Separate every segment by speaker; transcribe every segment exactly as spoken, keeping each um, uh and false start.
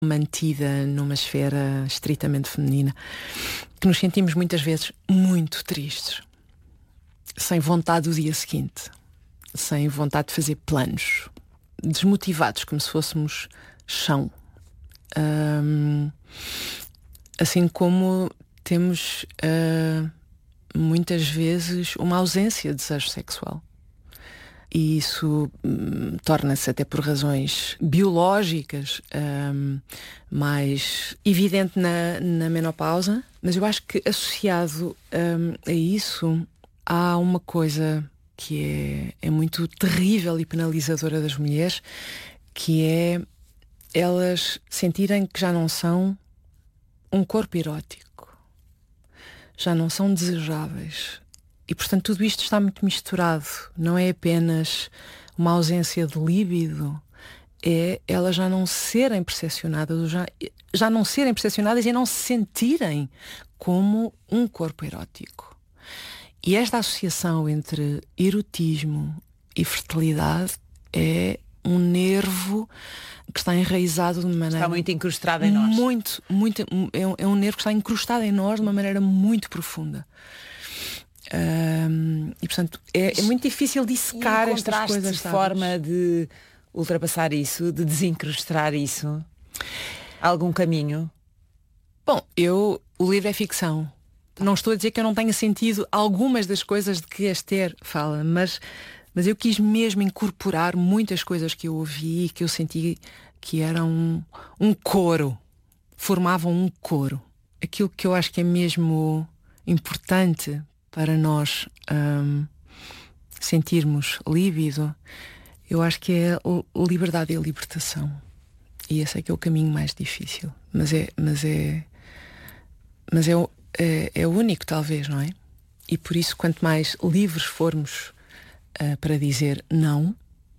Speaker 1: mantida numa esfera estritamente feminina, que nos sentimos muitas vezes muito tristes, sem vontade do dia seguinte, sem vontade de fazer planos, desmotivados, como se fôssemos chão. Hum, assim como temos uh, muitas vezes uma ausência de desejo sexual. E isso hum, torna-se, até por razões biológicas, hum, mais evidente na, na menopausa. Mas eu acho que associado hum, a isso há uma coisa que é, é muito terrível e penalizadora das mulheres, que é elas sentirem que já não são um corpo erótico, já não são desejáveis. E, portanto, tudo isto está muito misturado. Não é apenas uma ausência de líbido, é elas já não serem percepcionadas, já, já não serem percepcionadas e não se sentirem como um corpo erótico. E esta associação entre erotismo e fertilidade é um nervo que está enraizado de uma maneira...
Speaker 2: Está muito incrustado em nós.
Speaker 1: Muito, muito, é um, é um nervo que está incrustado em nós de uma maneira muito profunda. Um, e portanto é, é muito difícil dissecar estas coisas.
Speaker 2: De forma de ultrapassar isso, de desincrustar isso? Algum caminho?
Speaker 1: Bom, eu o livro é ficção. Não estou a dizer que eu não tenha sentido algumas das coisas de que a Esther fala, mas, mas eu quis mesmo incorporar muitas coisas que eu ouvi e que eu senti que eram um, um coro, formavam um coro. Aquilo que eu acho que é mesmo importante para nós hum, sentirmos líbido, eu acho que é a liberdade e a libertação. E esse é que é o caminho mais difícil. Mas é, mas é, mas é, é, é o único, talvez, não é? E por isso, quanto mais livres formos uh, para dizer não,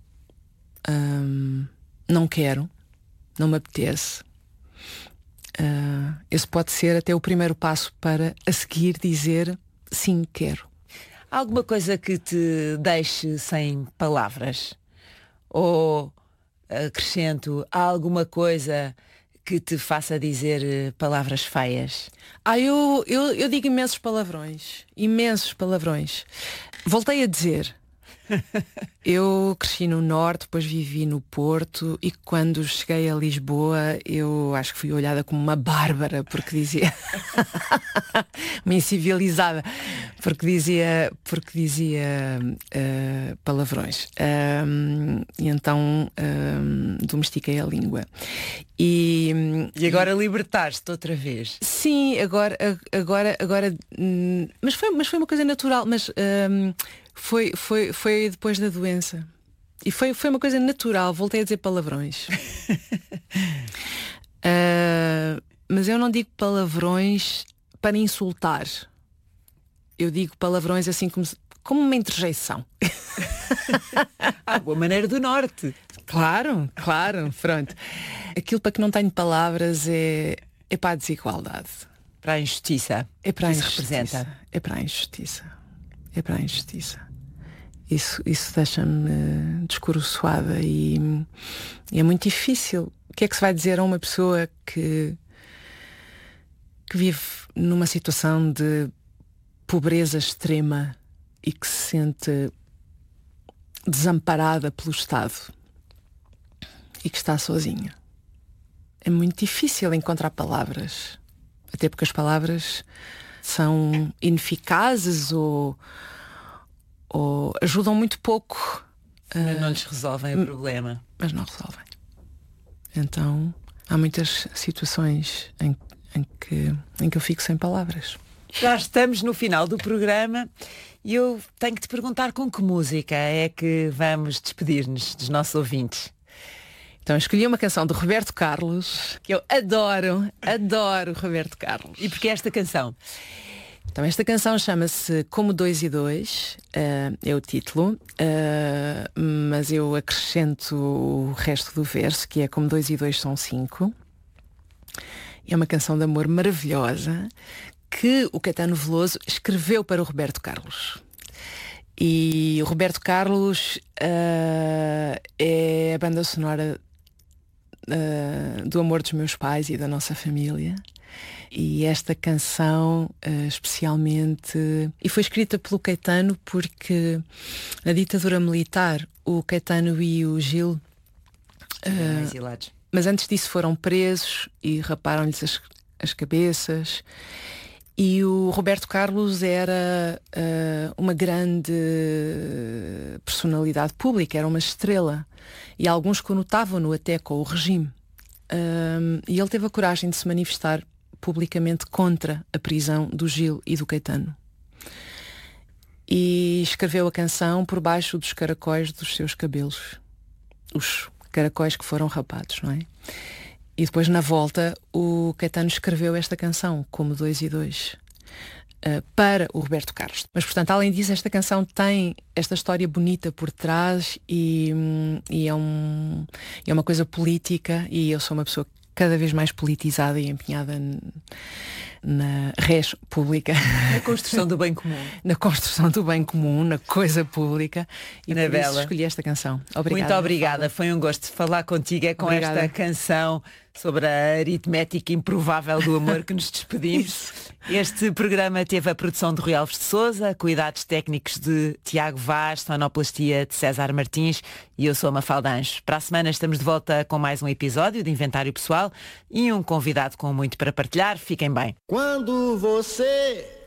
Speaker 1: um, não quero, não me apetece, uh, esse pode ser até o primeiro passo para a seguir dizer sim, quero.
Speaker 2: Há alguma coisa que te deixe sem palavras? Ou, acrescento, há alguma coisa que te faça dizer palavras feias?
Speaker 1: Ah, eu, eu, eu digo imensos palavrões. Imensos palavrões. Voltei a dizer. Eu cresci no Norte, depois vivi no Porto, e quando cheguei a Lisboa eu acho que fui olhada como uma bárbara, porque dizia uma incivilizada, porque dizia, porque dizia uh, palavrões. Um, e então um, domestiquei a língua. E,
Speaker 2: e agora libertaste-te outra vez?
Speaker 1: Sim, agora, agora, agora hum, mas, foi, mas foi uma coisa natural, mas hum, Foi, foi, foi depois da doença. E foi, foi uma coisa natural. Voltei a dizer palavrões. uh, mas eu não digo palavrões para insultar. Eu digo palavrões assim como, como uma interjeição.
Speaker 2: Ah, boa maneira do Norte.
Speaker 1: Claro, claro, pronto. Aquilo para que não tenho palavras é, é para a desigualdade.
Speaker 2: Para a injustiça.
Speaker 1: É para a
Speaker 2: injustiça.
Speaker 1: Representa. É para a injustiça. É para a injustiça. Isso, isso deixa-me descoroçoada e, e é muito difícil. O que é que se vai dizer a uma pessoa que, que vive numa situação de pobreza extrema e que se sente desamparada pelo Estado e que está sozinha? É muito difícil encontrar palavras, até porque as palavras são ineficazes ou, ou ajudam muito pouco.
Speaker 2: Mas não lhes resolvem o problema.
Speaker 1: Mas não resolvem. Então há muitas situações em, em, que, em que eu fico sem palavras.
Speaker 2: Já estamos no final do programa e eu tenho que te perguntar com que música é que vamos despedir-nos dos nossos ouvintes.
Speaker 1: Então escolhi uma canção do Roberto Carlos, que eu adoro, adoro Roberto Carlos.
Speaker 2: E porquê esta canção?
Speaker 1: Então esta canção chama-se Como Dois e Dois, uh, é o título, uh, mas eu acrescento o resto do verso, que é Como Dois e Dois São Cinco. É uma canção de amor maravilhosa que o Caetano Veloso escreveu para o Roberto Carlos. E o Roberto Carlos uh, é a banda sonora uh, do amor dos meus pais e da nossa família. E esta canção uh, especialmente, e foi escrita pelo Caetano porque na ditadura militar o Caetano e o Gil uh,
Speaker 2: exilados.
Speaker 1: Mas antes disso foram presos e raparam-lhes as, as cabeças. E o Roberto Carlos era uh, uma grande personalidade pública, era uma estrela. E alguns conotavam-no até com o regime. Um, e ele teve a coragem de se manifestar publicamente contra a prisão do Gil e do Caetano. E escreveu a canção por baixo dos caracóis dos seus cabelos. Os caracóis que foram rapados, não é? E depois, na volta, o Caetano escreveu esta canção, Como Dois e Dois, uh, para o Roberto Carlos. Mas, portanto, além disso, esta canção tem esta história bonita por trás e, e é, um, é uma coisa política, e eu sou uma pessoa cada vez mais politizada e empenhada n- na res pública.
Speaker 2: Na construção do bem comum.
Speaker 1: Na construção do bem comum, na coisa pública. E
Speaker 2: Na
Speaker 1: por isso
Speaker 2: bela.
Speaker 1: escolhi esta canção. Obrigada.
Speaker 2: Muito obrigada, foi um gosto falar contigo. É com
Speaker 1: Obrigada.
Speaker 2: esta canção sobre a aritmética improvável do amor que nos despedimos. Este programa teve a produção de Rui Alves de Sousa, cuidados técnicos de Tiago Vaz, sonoplastia de César Martins e eu sou a Mafalda Anjos. Para a semana estamos de volta com mais um episódio de Inventário Pessoal e um convidado com muito para partilhar. Fiquem bem.
Speaker 3: Quando você